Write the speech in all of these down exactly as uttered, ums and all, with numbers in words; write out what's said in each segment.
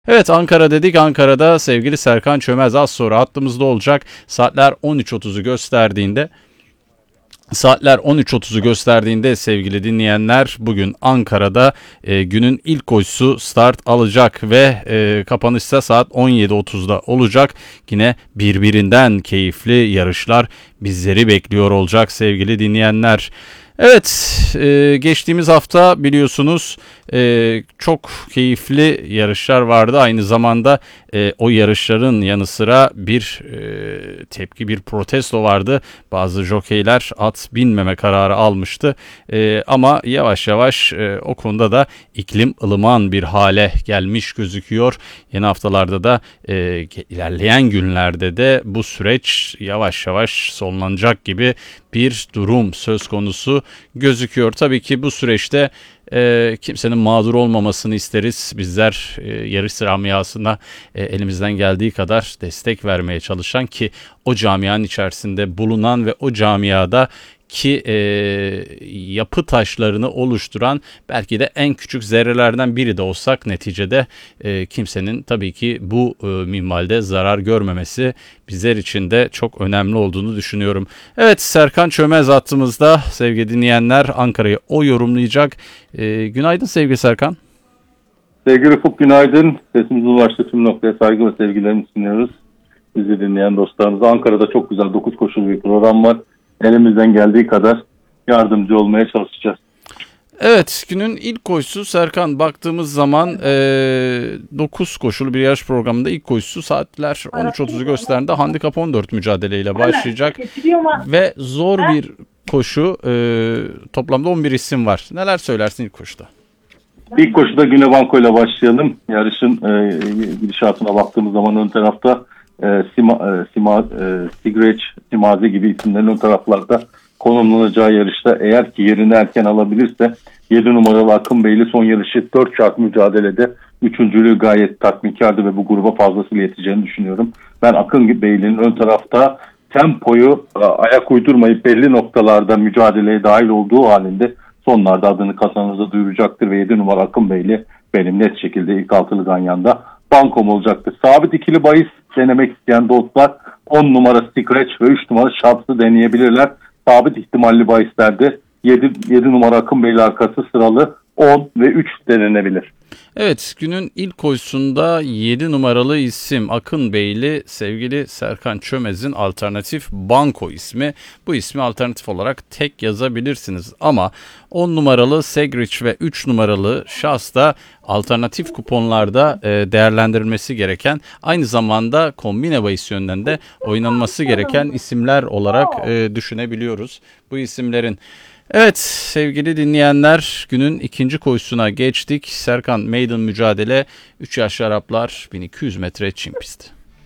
Evet, Ankara dedik. Ankara'da sevgili Serkan Çömez az sonra hattımızda olacak. Saatler on üç otuzu gösterdiğinde Saatler on üç otuzu gösterdiğinde sevgili dinleyenler, bugün Ankara'da e, günün ilk koşusu start alacak ve e, kapanışsa saat on yedi otuzda olacak. Yine birbirinden keyifli yarışlar bizleri bekliyor olacak sevgili dinleyenler. Evet, e, geçtiğimiz hafta biliyorsunuz e, çok keyifli yarışlar vardı. Aynı zamanda e, o yarışların yanı sıra bir e, tepki, bir protesto vardı. Bazı jokeyler at binmeme kararı almıştı. E, ama yavaş yavaş e, o konuda da iklim ılıman bir hale gelmiş gözüküyor. Yeni haftalarda da e, ilerleyen günlerde de bu süreç yavaş yavaş sonlanacak gibi bir durum söz konusu gözüküyor. Tabii ki bu süreçte e, kimsenin mağdur olmamasını isteriz. Bizler e, yarış camiasına e, elimizden geldiği kadar destek vermeye çalışan, ki o camianın içerisinde bulunan ve o camiada ki e, yapı taşlarını oluşturan belki de en küçük zerrelerden biri de olsak, neticede e, kimsenin tabii ki bu e, minvalde zarar görmemesi bizler için de çok önemli olduğunu düşünüyorum. Evet, Serkan Çömez hattımızda sevgili dinleyenler, Ankara'yı o yorumlayacak. E, günaydın sevgili Serkan. Sevgili Ufuk, günaydın. Sesimiz ulaştı, tüm noktaya saygı ve sevgilerimizi sunuyoruz. Bizi dinleyen dostlarımıza. Ankara'da çok güzel dokuz koşulu bir program var. Elimizden geldiği kadar yardımcı olmaya çalışacağız. Evet, günün ilk koşusu Serkan, baktığımız zaman e, dokuz koşulu bir yarış programında ilk koşusu saatler on üç otuzu gösterdiğinde handikap on dört mücadeleyle başlayacak ve zor bir koşu. E, toplamda on bir isim var. Neler söylersin ilk koşuda? İlk koşuda Güne Banko ile başlayalım. Yarışın e, gidişatına baktığımız zaman ön tarafta e, Sima, e, Sima, e, Sigreç, Simazi gibi isimlerin ön taraflarda konumlanacağı yarışta, eğer ki yerini erken alabilirse yedi numaralı Akın Beyli son yarışı dört çark mücadelede üçüncülüğü gayet tatminkardı ve bu gruba fazlasıyla yeteceğini düşünüyorum. Ben Akın Beyli'nin ön tarafta tempoyu ayak uydurmayıp belli noktalarda mücadeleye dahil olduğu halinde sonlarda adını kasanıza duyuracaktır ve yedi numara Akın Beyli benim net şekilde ilk altılı ganyanda bankom olacaktır. Sabit ikili bahis denemek isteyen dostlar on numara Scratch ve üç numara Şaps'ı deneyebilirler. Sabit ihtimalli bahislerde yedi, yedi numara Akın Beyli arkası sıralı on ve üç denenebilir. Evet, günün ilk koşusunda yedi numaralı isim Akın Beyli sevgili Serkan Çömez'in alternatif banko ismi. Bu ismi alternatif olarak tek yazabilirsiniz ama on numaralı Segriç ve üç numaralı şahs da alternatif kuponlarda değerlendirilmesi gereken, aynı zamanda kombine bahis yönünden de oynanması gereken isimler olarak düşünebiliyoruz bu isimlerin. Evet sevgili dinleyenler, günün ikinci koşusuna geçtik. Serkan, maiden mücadele, üç yaşlı Araplar, bin iki yüz metre çim pisti.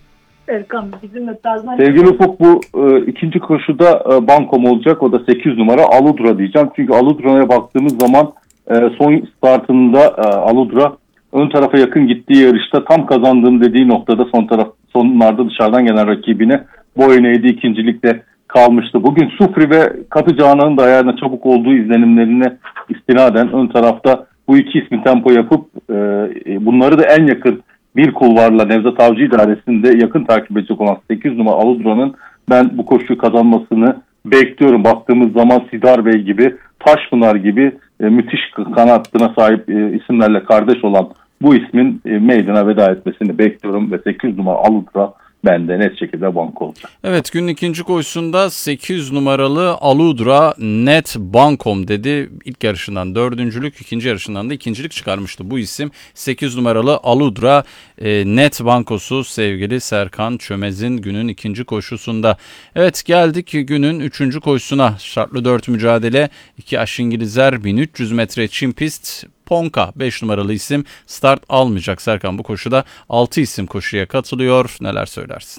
Serkan bizim de Sevgili Ufuk, bu e, ikinci koşuda e, bankom olacak. O da sekiz numara Aludra diyeceğim. Çünkü Aludra'ya baktığımız zaman e, son startında e, Aludra ön tarafa yakın gittiği yarışta tam kazandığım dediği noktada son taraf sonlarda dışarıdan gelen rakibine boyun eğdi, ikincilikte kalmıştı. Bugün Sufri ve Katı Canan'ın da ayağına çabuk olduğu izlenimlerine istinaden ön tarafta bu iki ismi tempo yapıp e, bunları da en yakın bir kulvarla Nevzat Avcı idaresinde yakın takip edecek olan sekiz numara Aludra'nın ben bu koşuyu kazanmasını bekliyorum. Baktığımız zaman Sidar Bey gibi, Taşpınar gibi e, müthiş kanatına sahip e, isimlerle kardeş olan bu ismin e, meydana veda etmesini bekliyorum ve sekiz numara Aludra bende net şekilde banko olacak. Evet, günün ikinci koşusunda sekiz numaralı Aludra net bankom dedi. İlk yarışından dördüncülük, ikinci yarışından da ikincilik çıkarmıştı bu isim. sekiz numaralı Aludra e, net bankosu sevgili Serkan Çömez'in günün ikinci koşusunda. Evet, geldik günün üçüncü koşusuna. Şartlı dört mücadele, iki yaş İngilizler, bin üç yüz metre çim pist. Ponka beş numaralı isim start almayacak. Serkan, bu koşuda altı isim koşuya katılıyor. Neler söylersin?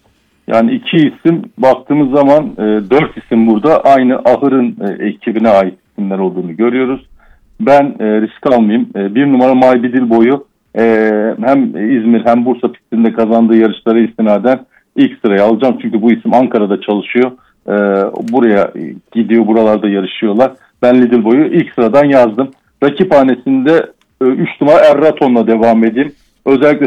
Yani iki isim baktığımız zaman e, dört isim burada aynı ahırın e, ekibine ait isimler olduğunu görüyoruz. Ben e, risk almayayım. E, bir numara Maybidil boyu e, hem İzmir hem Bursa pistinde kazandığı yarışlara istinaden ilk sıraya alacağım. Çünkü bu isim Ankara'da çalışıyor. E, buraya gidiyor, buralarda yarışıyorlar. Ben Lidl boyu ilk sıradan yazdım. Rakiphanesinde üç numara Erraton'la devam edeyim. Özellikle